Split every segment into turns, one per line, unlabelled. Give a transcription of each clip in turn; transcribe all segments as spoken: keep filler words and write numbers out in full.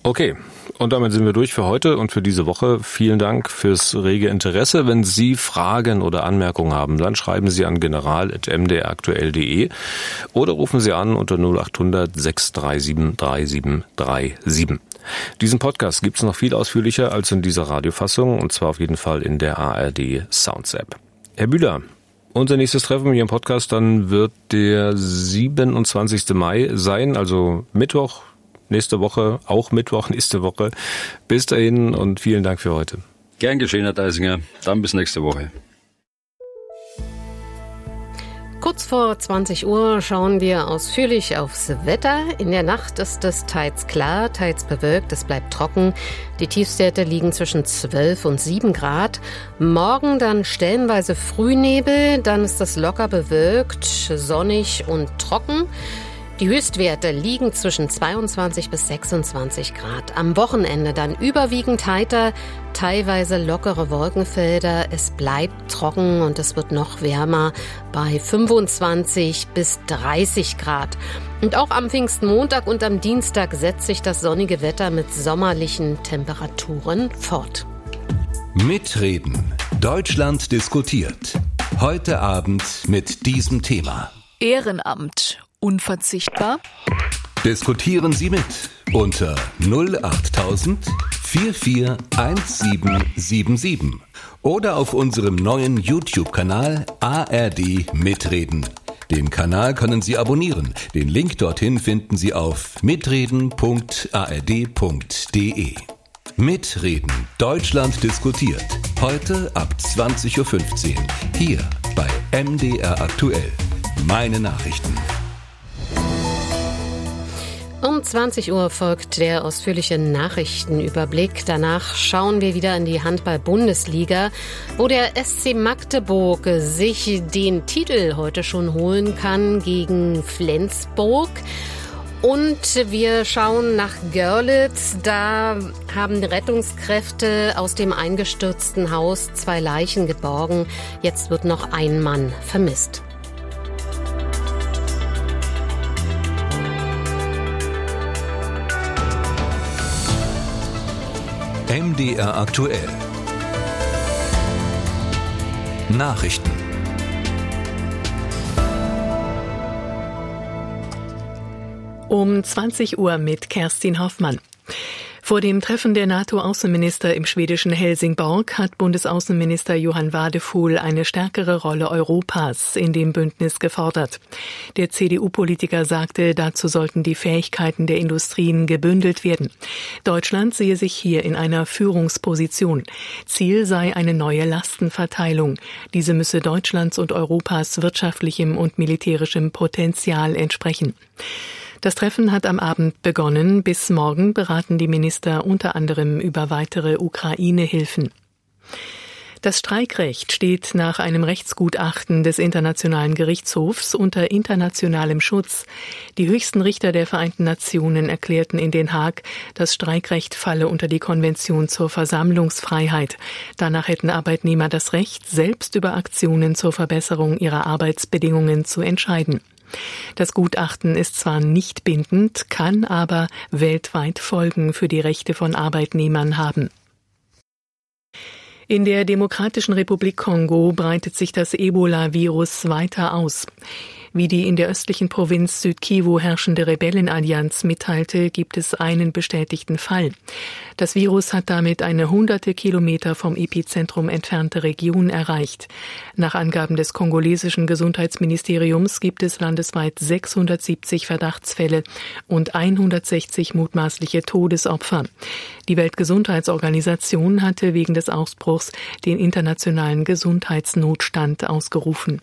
Okay, und damit sind wir durch für heute und für diese Woche. Vielen Dank fürs rege Interesse. Wenn Sie Fragen oder Anmerkungen haben, dann schreiben Sie an general at m d r aktuell punkt d e oder rufen Sie an unter null acht hundert sechs drei sieben drei sieben drei sieben. Diesen Podcast gibt es noch viel ausführlicher als in dieser Radiofassung, und zwar auf jeden Fall in der A R D Sounds App. Herr Bühler, unser nächstes Treffen mit Ihrem Podcast dann wird der siebenundzwanzigsten Mai sein, also Mittwoch. Nächste Woche, auch Mittwoch, nächste Woche. Bis dahin und vielen Dank für heute.
Gern geschehen, Herr Deisinger. Dann bis nächste Woche.
Kurz vor zwanzig Uhr schauen wir ausführlich aufs Wetter. In der Nacht ist es teils klar, teils bewölkt, es bleibt trocken. Die Tiefstwerte liegen zwischen zwölf und sieben Grad. Morgen dann stellenweise Frühnebel, dann ist es locker bewölkt, sonnig und trocken. Die Höchstwerte liegen zwischen zweiundzwanzig bis sechsundzwanzig Grad. Am Wochenende dann überwiegend heiter, teilweise lockere Wolkenfelder. Es bleibt trocken und es wird noch wärmer bei fünfundzwanzig bis dreißig Grad. Und auch am Pfingstmontag und am Dienstag setzt sich das sonnige Wetter mit sommerlichen Temperaturen fort.
Mitreden. Deutschland diskutiert. Heute Abend mit diesem Thema.
Ehrenamt. Unverzichtbar?
Diskutieren Sie mit unter null achttausend vier vier eins sieben sieben sieben oder auf unserem neuen YouTube-Kanal A R D Mitreden. Den Kanal können Sie abonnieren. Den Link dorthin finden Sie auf mitreden punkt a r d punkt d e. Mitreden. Deutschland diskutiert. Heute ab zwanzig Uhr fünfzehn. Hier bei M D R Aktuell. Meine Nachrichten.
Um zwanzig Uhr folgt der ausführliche Nachrichtenüberblick. Danach schauen wir wieder in die Handball-Bundesliga, wo der S C Magdeburg sich den Titel heute schon holen kann gegen Flensburg. Und wir schauen nach Görlitz. Da haben Rettungskräfte aus dem eingestürzten Haus zwei Leichen geborgen. Jetzt wird noch ein Mann vermisst.
M D R Aktuell. Nachrichten.
Um zwanzig Uhr mit Kerstin Hoffmann. Vor dem Treffen der NATO-Außenminister im schwedischen Helsingborg hat Bundesaußenminister Johann Wadefuhl eine stärkere Rolle Europas in dem Bündnis gefordert. Der C D U-Politiker sagte, dazu sollten die Fähigkeiten der Industrien gebündelt werden. Deutschland sehe sich hier in einer Führungsposition. Ziel sei eine neue Lastenverteilung. Diese müsse Deutschlands und Europas wirtschaftlichem und militärischem Potenzial entsprechen. Das Treffen hat am Abend begonnen. Bis morgen beraten die Minister unter anderem über weitere Ukraine-Hilfen. Das Streikrecht steht nach einem Rechtsgutachten des Internationalen Gerichtshofs unter internationalem Schutz. Die höchsten Richter der Vereinten Nationen erklärten in Den Haag, das Streikrecht falle unter die Konvention zur Versammlungsfreiheit. Danach hätten Arbeitnehmer das Recht, selbst über Aktionen zur Verbesserung ihrer Arbeitsbedingungen zu entscheiden. Das Gutachten ist zwar nicht bindend, kann aber weltweit Folgen für die Rechte von Arbeitnehmern haben. In der Demokratischen Republik Kongo breitet sich das Ebola-Virus weiter aus. Wie die in der östlichen Provinz Südkivu herrschende Rebellenallianz mitteilte, gibt es einen bestätigten Fall. Das Virus hat damit eine hunderte Kilometer vom Epizentrum entfernte Region erreicht. Nach Angaben des kongolesischen Gesundheitsministeriums gibt es landesweit sechshundertsiebzig Verdachtsfälle und hundertsechzig mutmaßliche Todesopfer. Die Weltgesundheitsorganisation hatte wegen des Ausbruchs den internationalen Gesundheitsnotstand ausgerufen.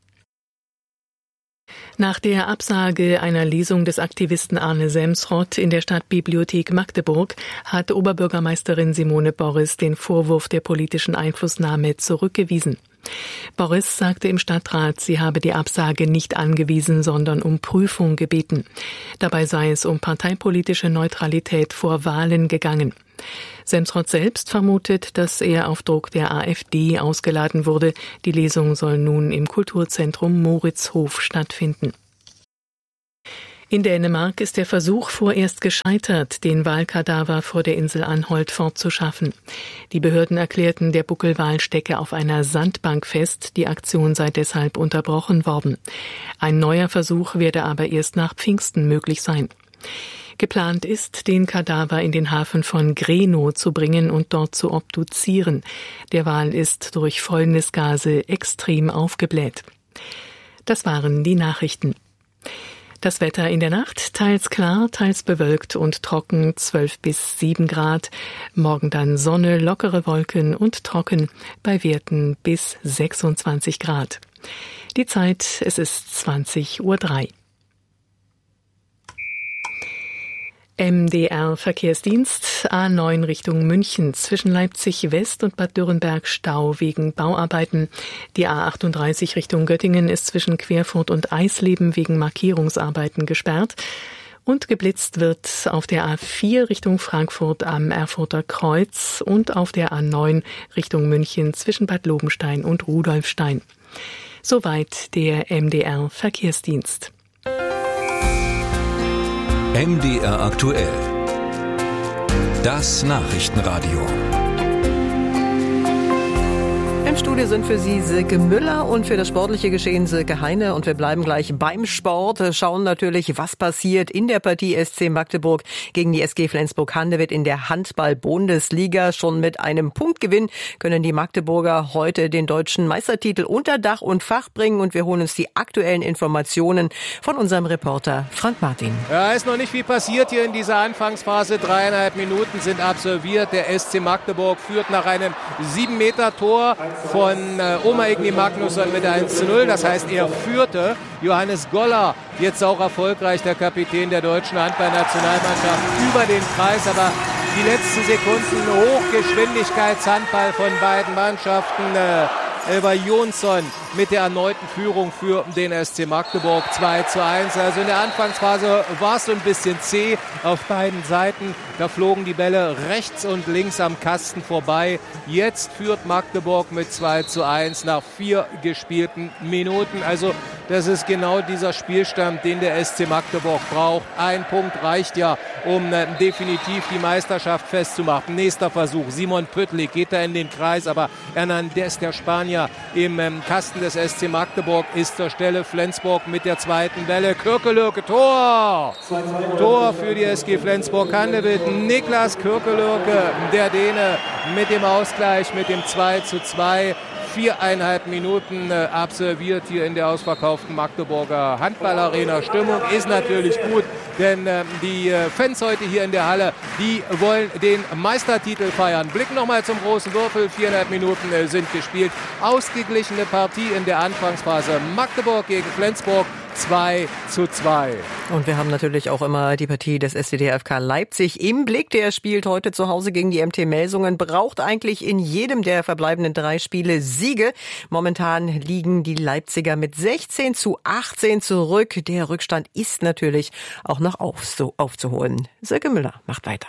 Nach der Absage einer Lesung des Aktivisten Arne Semsrott in der Stadtbibliothek Magdeburg hat Oberbürgermeisterin Simone Borries den Vorwurf der politischen Einflussnahme zurückgewiesen. Borries sagte im Stadtrat, sie habe die Absage nicht angewiesen, sondern um Prüfung gebeten. Dabei sei es um parteipolitische Neutralität vor Wahlen gegangen. Semsrott selbst vermutet, dass er auf Druck der AfD ausgeladen wurde. Die Lesung soll nun im Kulturzentrum Moritzhof stattfinden. In Dänemark ist der Versuch vorerst gescheitert, den Walkadaver vor der Insel Anholt fortzuschaffen. Die Behörden erklärten, der Buckelwal stecke auf einer Sandbank fest, die Aktion sei deshalb unterbrochen worden. Ein neuer Versuch werde aber erst nach Pfingsten möglich sein. Geplant ist, den Kadaver in den Hafen von Grenå zu bringen und dort zu obduzieren. Der Wal ist durch Fäulnisgase extrem aufgebläht. Das waren die Nachrichten. Das Wetter in der Nacht, teils klar, teils bewölkt und trocken, zwölf bis sieben Grad. Morgen dann Sonne, lockere Wolken und trocken, bei Werten bis sechsundzwanzig Grad. Die Zeit, es ist zwanzig Uhr drei. M D R Verkehrsdienst, A neun Richtung München, zwischen Leipzig West und Bad Dürrenberg Stau wegen Bauarbeiten. Die A achtunddreißig Richtung Göttingen ist zwischen Querfurt und Eisleben wegen Markierungsarbeiten gesperrt. Und geblitzt wird auf der A vier Richtung Frankfurt am Erfurter Kreuz und auf der A neun Richtung München zwischen Bad Lobenstein und Rudolfstein. Soweit der M D R Verkehrsdienst.
M D R aktuell. Das Nachrichtenradio.
Im Studio sind für Sie Silke Müller und für das sportliche Geschehen Silke Heine. Und wir bleiben gleich beim Sport, schauen natürlich, was passiert in der Partie S C Magdeburg gegen die S G Flensburg-Handewitt in der Handball-Bundesliga. Schon mit einem Punktgewinn können die Magdeburger heute den deutschen Meistertitel unter Dach und Fach bringen. Und wir holen uns die aktuellen Informationen von unserem Reporter Frank Martin.
Ja, ist noch nicht viel passiert hier in dieser Anfangsphase. Dreieinhalb Minuten sind absolviert. Der S C Magdeburg führt nach einem sieben Meter Tor von äh, Oma Igni Magnusson mit eins zu null. Das heißt, er führte. Johannes Goller, jetzt auch erfolgreich, der Kapitän der deutschen Handballnationalmannschaft, über den Kreis. Aber die letzten Sekunden Hochgeschwindigkeitshandball von beiden Mannschaften. Äh, Elva Jonsson mit der erneuten Führung für den S C Magdeburg zwei zu eins. Also in der Anfangsphase war es so ein bisschen zäh auf beiden Seiten. Da flogen die Bälle rechts und links am Kasten vorbei. Jetzt führt Magdeburg mit zwei zu eins nach vier gespielten Minuten. Also das ist genau dieser Spielstand, den der S C Magdeburg braucht. Ein Punkt reicht ja, um äh, definitiv die Meisterschaft festzumachen. Nächster Versuch. Simon Püttlik geht da in den Kreis, aber Hernandez, der Spanier, im ähm, Kasten des S C Magdeburg ist zur Stelle. Flensburg mit der zweiten Welle. Kürkelürke, Tor! Tor für die S G Flensburg-Handewitt. Niklas Kürkelürke, der Däne, mit dem Ausgleich, mit dem zwei zu zwei. Viereinhalb Minuten äh, absolviert hier in der ausverkauften Magdeburger Handballarena. Stimmung ist natürlich gut, denn äh, die äh, Fans heute hier in der Halle, die wollen den Meistertitel feiern. Blicken nochmal zum großen Würfel. Viereinhalb Minuten äh, sind gespielt. Ausgeglichene Partie in der Anfangsphase. Magdeburg gegen Flensburg. zwei zu zwei.
Und wir haben natürlich auch immer die Partie des S C D F K Leipzig im Blick. Der spielt heute zu Hause gegen die M T Melsungen, braucht eigentlich in jedem der verbleibenden drei Spiele Siege. Momentan liegen die Leipziger mit sechzehn zu achtzehn zurück. Der Rückstand ist natürlich auch noch aufzuholen. Silke Müller macht weiter.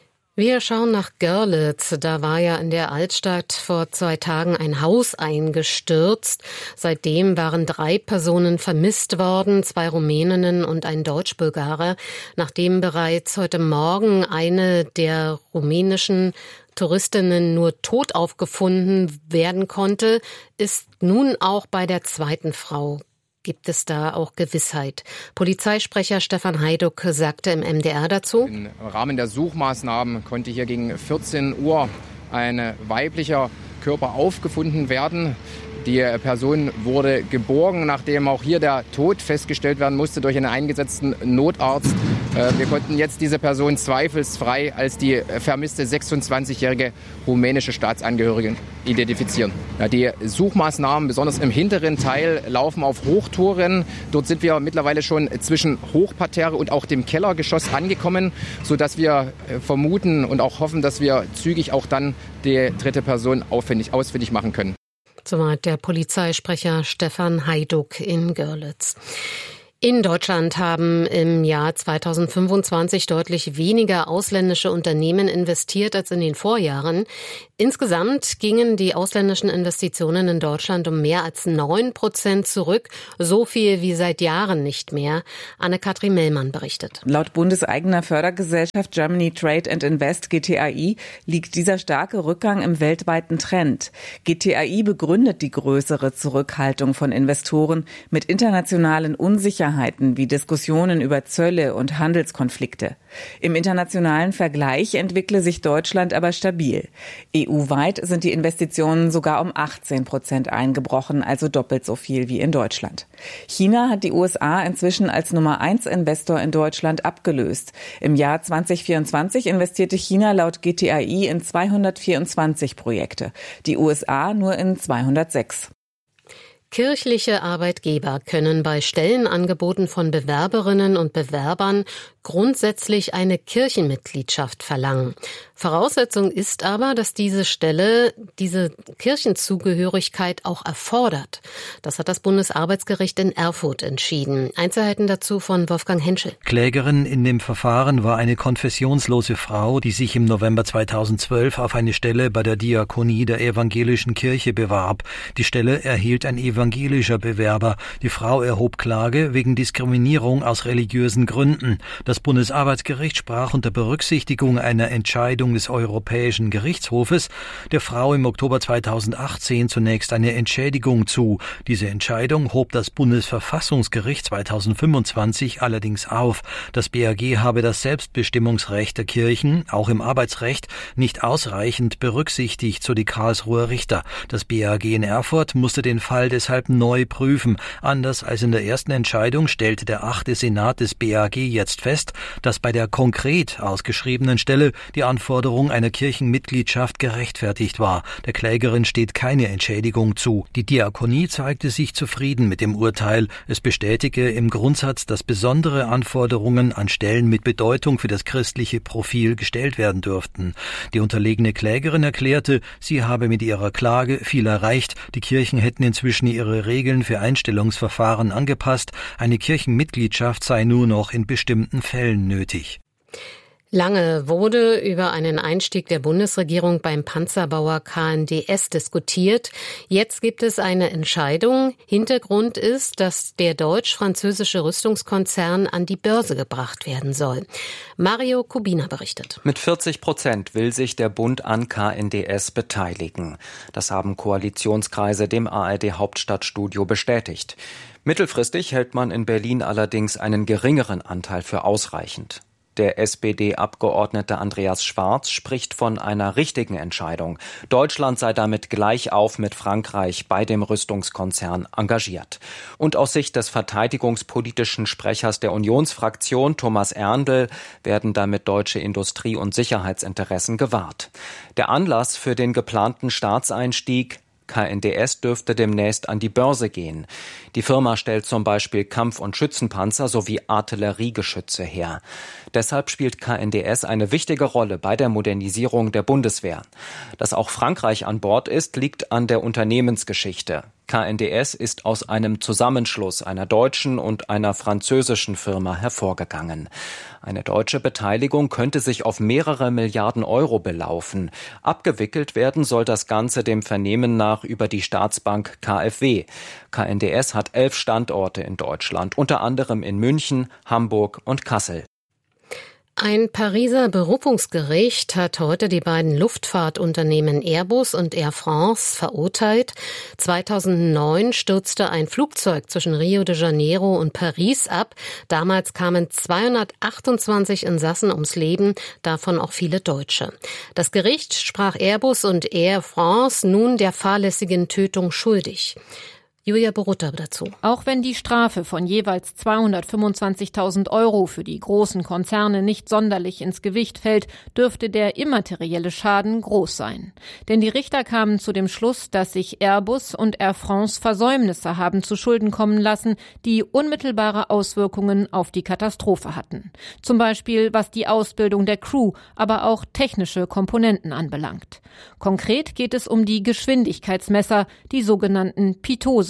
Wir schauen nach Görlitz. Da war ja in der Altstadt vor zwei Tagen ein Haus eingestürzt. Seitdem waren drei Personen vermisst worden, zwei Rumäninnen und ein Deutsch-Bulgarer. Nachdem bereits heute Morgen eine der rumänischen Touristinnen nur tot aufgefunden werden konnte, ist nun auch bei der zweiten Frau gibt es da auch Gewissheit. Polizeisprecher Stefan Heiduck sagte im M D R dazu:
Im Rahmen der Suchmaßnahmen konnte hier gegen vierzehn Uhr ein weiblicher Körper aufgefunden werden. Die Person wurde geborgen, nachdem auch hier der Tod festgestellt werden musste durch einen eingesetzten Notarzt. Wir konnten jetzt diese Person zweifelsfrei als die vermisste sechsundzwanzigjährige rumänische Staatsangehörige identifizieren. Die Suchmaßnahmen, besonders im hinteren Teil, laufen auf Hochtouren. Dort sind wir mittlerweile schon zwischen Hochparterre und auch dem Kellergeschoss angekommen, sodass wir vermuten und auch hoffen, dass wir zügig auch dann die dritte Person aufwendig, ausfindig machen können.
Soweit der Polizeisprecher Stefan Heiduck in Görlitz. In Deutschland haben im Jahr zweitausendfünfundzwanzig deutlich weniger ausländische Unternehmen investiert als in den Vorjahren. Insgesamt gingen die ausländischen Investitionen in Deutschland um mehr als neun Prozent zurück, so viel wie seit Jahren nicht mehr. Anne-Kathrin Mellmann berichtet.
Laut bundeseigener Fördergesellschaft Germany Trade and Invest G T A I liegt dieser starke Rückgang im weltweiten Trend. G T A I begründet die größere Zurückhaltung von Investoren mit internationalen Unsicherheiten wie Diskussionen über Zölle und Handelskonflikte. Im internationalen Vergleich entwickle sich Deutschland aber stabil. E U-weit sind die Investitionen sogar um achtzehn Prozent eingebrochen, also doppelt so viel wie in Deutschland. China hat die U S A inzwischen als Nummer eins Investor in Deutschland abgelöst. Im Jahr zweitausendvierundzwanzig investierte China laut G T A I in zweihundertvierundzwanzig Projekte, die U S A nur in zweihundertsechs.
Kirchliche Arbeitgeber können bei Stellenangeboten von Bewerberinnen und Bewerbern grundsätzlich eine Kirchenmitgliedschaft verlangen. Voraussetzung ist aber, dass diese Stelle diese Kirchenzugehörigkeit auch erfordert. Das hat das Bundesarbeitsgericht in Erfurt entschieden. Einzelheiten dazu von Wolfgang Henschel.
Klägerin in dem Verfahren war eine konfessionslose Frau, die sich im November zweitausendzwölf auf eine Stelle bei der Diakonie der evangelischen Kirche bewarb. Die Stelle erhielt ein evangelischer Bewerber. Die Frau erhob Klage wegen Diskriminierung aus religiösen Gründen. Das Bundesarbeitsgericht sprach unter Berücksichtigung einer Entscheidung des Europäischen Gerichtshofes der Frau im Oktober zweitausendachtzehn zunächst eine Entschädigung zu. Diese Entscheidung hob das Bundesverfassungsgericht zweitausendfünfundzwanzig allerdings auf. Das B A G habe das Selbstbestimmungsrecht der Kirchen, auch im Arbeitsrecht, nicht ausreichend berücksichtigt, so die Karlsruher Richter. Das B A G in Erfurt musste den Fall deshalb neu prüfen. Anders als in der ersten Entscheidung stellte der achte Senat des B A G jetzt fest, dass bei der konkret ausgeschriebenen Stelle die Anforderung einer Kirchenmitgliedschaft gerechtfertigt war. Der Klägerin steht keine Entschädigung zu. Die Diakonie zeigte sich zufrieden mit dem Urteil. Es bestätige im Grundsatz, dass besondere Anforderungen an Stellen mit Bedeutung für das christliche Profil gestellt werden dürften. Die unterlegene Klägerin erklärte, sie habe mit ihrer Klage viel erreicht. Die Kirchen hätten inzwischen ihre Regeln für Einstellungsverfahren angepasst. Eine Kirchenmitgliedschaft sei nur noch in bestimmten Fällen nötig.
Lange wurde über einen Einstieg der Bundesregierung beim Panzerbauer K N D S diskutiert. Jetzt gibt es eine Entscheidung. Hintergrund ist, dass der deutsch-französische Rüstungskonzern an die Börse gebracht werden soll. Mario Kubina berichtet.
Mit vierzig Prozent will sich der Bund an K N D S beteiligen. Das haben Koalitionskreise dem A R D-Hauptstadtstudio bestätigt. Mittelfristig hält man in Berlin allerdings einen geringeren Anteil für ausreichend. Der S P D-Abgeordnete Andreas Schwarz spricht von einer richtigen Entscheidung. Deutschland sei damit gleich auf mit Frankreich bei dem Rüstungskonzern engagiert. Und aus Sicht des verteidigungspolitischen Sprechers der Unionsfraktion, Thomas Erndl, werden damit deutsche Industrie- und Sicherheitsinteressen gewahrt. Der Anlass für den geplanten Staatseinstieg: K N D S dürfte demnächst an die Börse gehen. Die Firma stellt zum Beispiel Kampf- und Schützenpanzer sowie Artilleriegeschütze her. Deshalb spielt K N D S eine wichtige Rolle bei der Modernisierung der Bundeswehr. Dass auch Frankreich an Bord ist, liegt an der Unternehmensgeschichte. K N D S ist aus einem Zusammenschluss einer deutschen und einer französischen Firma hervorgegangen. Eine deutsche Beteiligung könnte sich auf mehrere Milliarden Euro belaufen. Abgewickelt werden soll das Ganze dem Vernehmen nach über die Staatsbank K f W. K N D S hat elf Standorte in Deutschland, unter anderem in München, Hamburg und Kassel.
Ein Pariser Berufungsgericht hat heute die beiden Luftfahrtunternehmen Airbus und Air France verurteilt. zweitausendneun stürzte ein Flugzeug zwischen Rio de Janeiro und Paris ab. Damals kamen zweihundertachtundzwanzig Insassen ums Leben, davon auch viele Deutsche. Das Gericht sprach Airbus und Air France nun der fahrlässigen Tötung schuldig. Julia Borutta dazu.
Auch wenn die Strafe von jeweils zweihundertfünfundzwanzigtausend Euro für die großen Konzerne nicht sonderlich ins Gewicht fällt, dürfte der immaterielle Schaden groß sein. Denn die Richter kamen zu dem Schluss, dass sich Airbus und Air France Versäumnisse haben zu Schulden kommen lassen, die unmittelbare Auswirkungen auf die Katastrophe hatten. Zum Beispiel was die Ausbildung der Crew, aber auch technische Komponenten anbelangt. Konkret geht es um die Geschwindigkeitsmesser, die sogenannten Pitot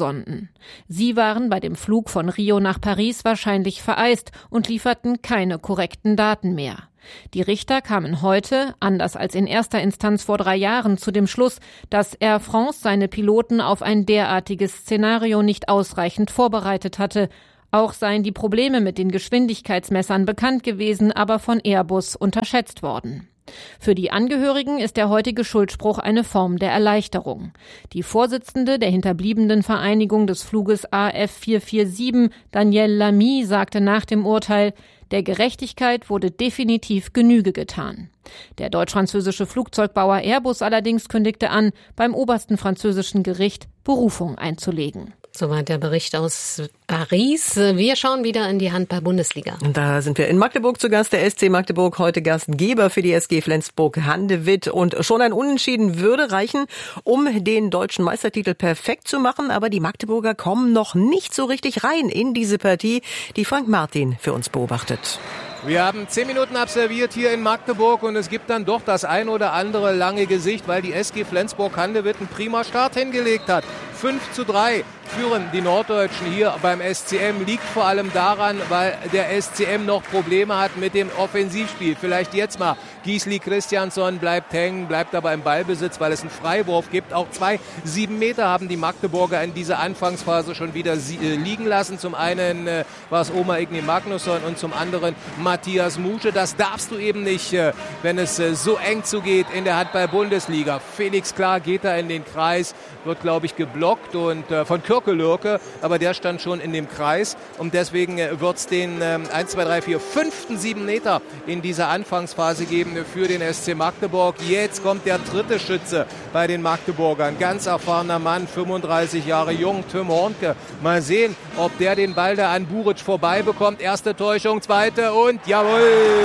Meteorsonden. Sie waren bei dem Flug von Rio nach Paris wahrscheinlich vereist und lieferten keine korrekten Daten mehr. Die Richter kamen heute, anders als in erster Instanz vor drei Jahren, zu dem Schluss, dass Air France seine Piloten auf ein derartiges Szenario nicht ausreichend vorbereitet hatte. Auch seien die Probleme mit den Geschwindigkeitsmessern bekannt gewesen, aber von Airbus unterschätzt worden. Für die Angehörigen ist der heutige Schuldspruch eine Form der Erleichterung. Die Vorsitzende der hinterbliebenen Vereinigung des Fluges A F vier vier sieben, Danielle Lamy, sagte nach dem Urteil, der Gerechtigkeit wurde definitiv Genüge getan. Der deutsch-französische Flugzeugbauer Airbus allerdings kündigte an, beim obersten französischen Gericht Berufung einzulegen.
Soweit der Bericht aus Paris. Wir schauen wieder in die Handball-Bundesliga.
Und da sind wir in Magdeburg zu Gast. Der S C Magdeburg heute Gastgeber für die S G Flensburg-Handewitt. Und schon ein Unentschieden würde reichen, um den deutschen Meistertitel perfekt zu machen. Aber die Magdeburger kommen noch nicht so richtig rein in diese Partie, die Frank Martin für uns beobachtet.
Wir haben zehn Minuten absolviert hier in Magdeburg und es gibt dann doch das ein oder andere lange Gesicht, weil die S G Flensburg-Handewitt einen prima Start hingelegt hat. fünf zu drei führen die Norddeutschen hier beim S C M. Liegt vor allem daran, weil der S C M noch Probleme hat mit dem Offensivspiel. Vielleicht jetzt mal. Gisli Christiansson bleibt hängen, bleibt aber im Ballbesitz, weil es einen Freiwurf gibt. Auch zwei sieben Meter haben die Magdeburger in dieser Anfangsphase schon wieder liegen lassen. Zum einen äh, war es Oma Igni Magnusson und zum anderen Matthias Musche. Das darfst du eben nicht, äh, wenn es äh, so eng zugeht in der Handball-Bundesliga. Felix Klar geht da in den Kreis, wird, glaube ich, geblockt und äh, von Kürke-Lürke, aber der stand schon in dem Kreis und deswegen äh, wird es den äh, eins, zwei, drei, vier, fünften sieben Meter in dieser Anfangsphase geben für den S C Magdeburg. Jetzt kommt der dritte Schütze bei den Magdeburgern. Ganz erfahrener Mann, fünfunddreißig Jahre jung, Tim Hornke. Mal sehen, ob der den Ball da an Buric vorbei bekommt. Erste Täuschung, zweite und jawohl!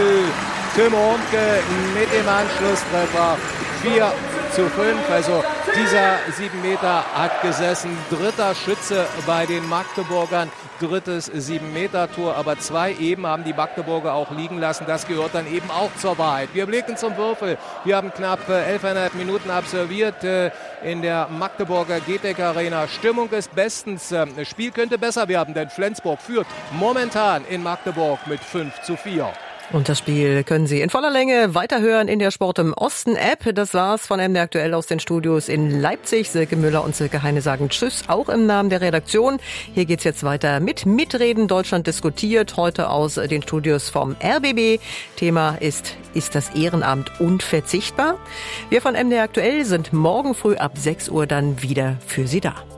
Tim Hornke mit dem Anschlusstreffer. vier zu fünf, also dieser sieben Meter hat gesessen. Dritter Schütze bei den Magdeburgern, drittes sieben Meter Tor, aber zwei eben haben die Magdeburger auch liegen lassen. Das gehört dann eben auch zur Wahrheit. Wir blicken zum Würfel. Wir haben knapp elfeinhalb Minuten absolviert in der Magdeburger G T E C Arena. Stimmung ist bestens. Das Spiel könnte besser werden, denn Flensburg führt momentan in Magdeburg mit fünf zu vier.
Und das Spiel können Sie in voller Länge weiterhören in der Sport im Osten App. Das war's von M D R Aktuell aus den Studios in Leipzig. Silke Müller und Silke Heine sagen Tschüss, auch im Namen der Redaktion. Hier geht's jetzt weiter mit Mitreden. Deutschland diskutiert heute aus den Studios vom R B B. Thema ist, ist das Ehrenamt unverzichtbar? Wir von M D R Aktuell sind morgen früh ab sechs Uhr dann wieder für Sie da.